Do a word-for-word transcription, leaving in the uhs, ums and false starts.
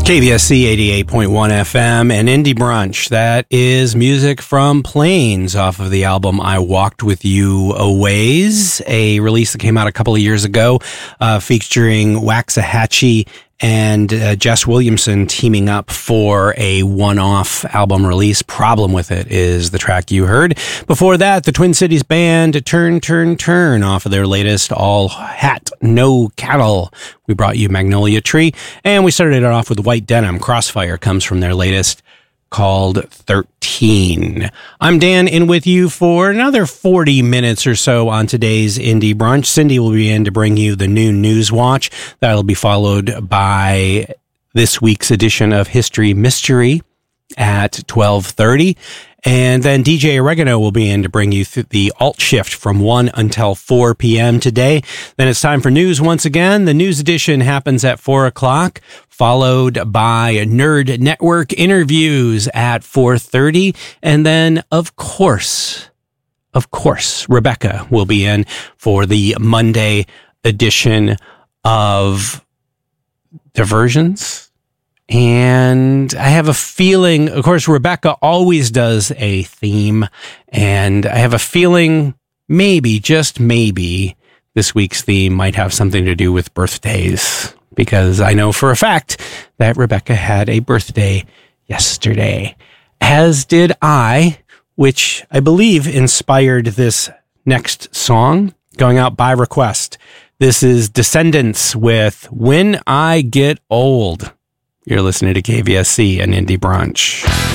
K V S C eighty-eight point one F M and Indie Brunch. That is music from Plains off of the album I Walked With You A Ways, a release that came out a couple of years ago, uh, featuring Waxahachie and uh, Jess Williamson teaming up for a one-off album release. Problem With It is the track you heard. Before that, the Twin Cities band Turn, Turn, Turn off of their latest All Hat, No Cattle. We brought you Magnolia Tree, and we started it off with White Denim. Crossfire comes from their latest called thirteen. I'm Dan, in with you for another forty minutes or so on today's Indie Brunch. Cindy will be in to bring you the new News Watch. That'll be followed by this week's edition of History Mystery at twelve thirty. And then D J Oregano will be in to bring you th- the Alt Shift from one until four p.m. today. Then it's time for news once again. The news edition happens at four o'clock, followed by Nerd Network interviews at four thirty. And then, of course, of course, Rebecca will be in for the Monday edition of Diversions. And I have a feeling, of course, Rebecca always does a theme, and I have a feeling maybe, just maybe, this week's theme might have something to do with birthdays, because I know for a fact that Rebecca had a birthday yesterday, as did I, which I believe inspired this next song, going out by request. This is Descendants with When I Get Old. You're listening to K V S C and Indie Brunch.